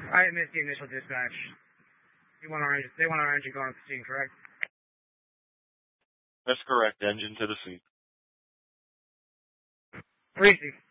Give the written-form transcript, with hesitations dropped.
I missed the initial dispatch. They want our engine going to the scene, correct? That's correct. Engine to the scene. 360.